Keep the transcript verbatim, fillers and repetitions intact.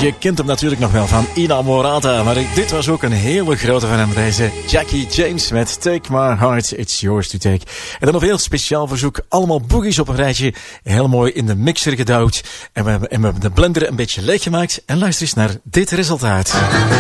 Je kent hem natuurlijk nog wel van Ina Morata, maar dit was ook een hele grote van hem, deze Jackie James met Take My Heart, It's Yours to Take. En dan nog een heel speciaal verzoek, allemaal boogies op een rijtje, heel mooi in de mixer gedouwd en we, en we hebben de blender een beetje leeg gemaakt en luister eens naar dit resultaat.